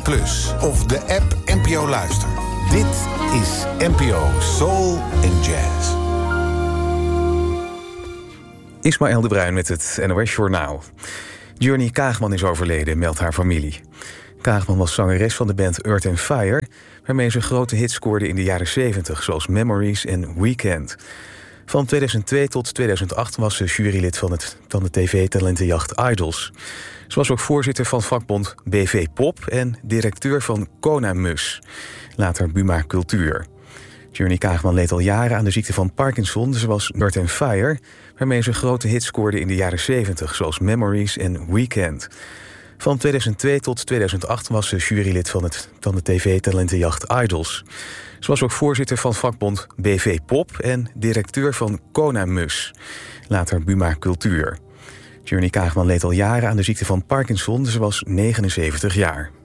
Plus of de app NPO Luister. Dit is NPO Soul and Jazz. Ismaël de Bruin met het NOS Journaal. Journey Kaagman is overleden, meldt haar familie. Kaagman was zangeres van de band Earth & Fire, waarmee ze grote hits scoorde in de jaren 70, zoals Memories en Weekend. Van 2002 tot 2008 was ze jurylid van de tv-talentenjacht Idols. Ze was ook voorzitter van vakbond BV Pop en directeur van Kona Mus, later Buma Cultuur. Journey Kaagman leed al jaren aan de ziekte van Parkinson. Ze was Earth & Fire, waarmee ze grote hits scoorde in de jaren 70, zoals Memories en Weekend. Van 2002 tot 2008 was ze jurylid van de tv-talentenjacht Idols. Ze was ook voorzitter van vakbond BV Pop en directeur van Kona Mus, later Buma Cultuur. Journey Kaagman leed al jaren aan de ziekte van Parkinson. Ze was 79 jaar.